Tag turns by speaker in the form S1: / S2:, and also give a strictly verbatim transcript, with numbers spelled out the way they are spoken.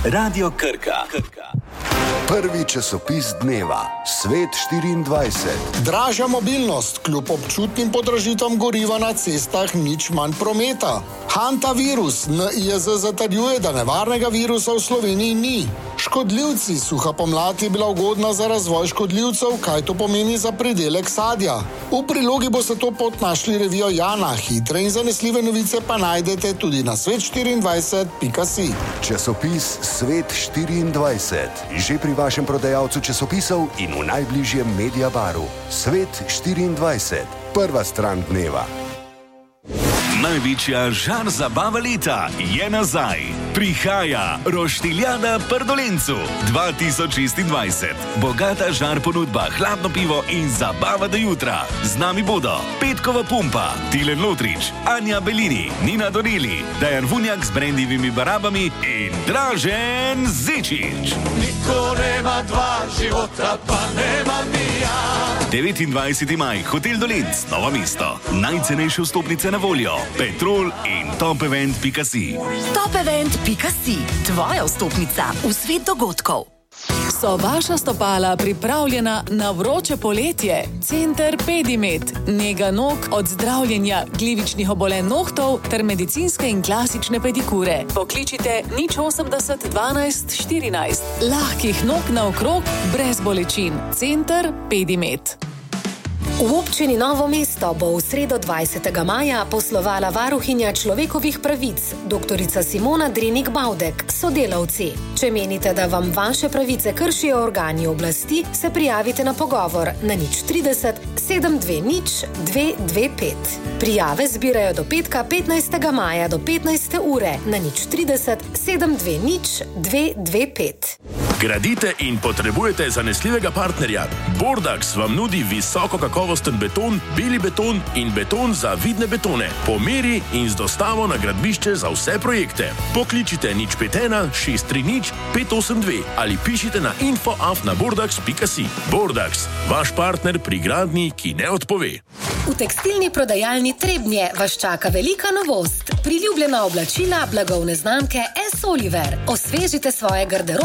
S1: Radio Krka.
S2: Prvi časopis dneva, Svet štiriindvajset.
S3: Dražja mobilnost, kljub občutnim podražitvam goriva na cestah, nič manj prometa. Hantavirus, N I J Z zatrjuje, da nevarnega virusa v Sloveniji ni. Škodljivci, suha pomlad je bila ugodna za razvoj škodljivcev, kaj to pomeni za pridelek sadja. V prilogi boste to pot našli revijo Jana, hitre in zanesljive novice pa najdete tudi na svet štiriindvajset pika si.
S2: Časopis Svet štiriindvajset, že pri vašem prodajalcu časopisov in v najbližjem Mediabaru. Svet štiriindvajset, prva stran dneva.
S1: Največja žar zabava leta je nazaj. Prihaja Roštiljada Prdolencu dva tisoč šestindvajset. Bogata žar ponudba, hladno pivo in zabava do jutra. Z nami bodo Petkova Pumpa, Tilen Lotrič, Anja Belini, Nina Doreli, Dajan Vunjak z brendivimi barabami in Dražen Zečič.
S4: Niko nema dva života, pa nema nija.
S1: devetindvajseti maj, Hotel Dolenc, Novo mesto. Najcenejše vstopnice na voljo. Petrol in topevent pika si.
S5: topevent pika si, tvoja vstopnica v svet dogodkov.
S6: So vaša stopala pripravljena na vroče poletje? Center Pedimet, nega nog od zdravljenja glivičnih obolenj nohtov ter medicinske in klasične pedikure. Pokličite nič osemdeset dvanajst štirinajst. Lahkih nog naokrog, brez bolečin. Center Pedimet.
S7: V občini Novo mesto bo v sredo dvajsetega maja poslovala varuhinja človekovih pravic, doktorica Simona Drenik Bavdek, sodelavci. Če menite, da vam vaše pravice kršijo organi oblasti, se prijavite na pogovor na nič trideset sedem dve nič dve dve pet. Prijave zbirajo do petka petnajstega maja do petnajste ure na nič trideset sedem dve nič dve dve pet.
S8: Gradite in potrebujete zanesljivega partnerja. Bordax vam nudi visoko kakovosten beton, beli beton in beton za vidne betone. Po meri in z dostavo na gradbišče za vse projekte. Pokličite nič pet ena šest tri nič pet osem dve ali pišite na info af na bordax pika si. Bordax, vaš partner pri gradnji, ki ne odpove.
S7: V tekstilni prodajalni Trebnje vas čaka velika novost. Priljubljena oblačila blagovne znamke S. Oliver. Osvežite svoje garderobe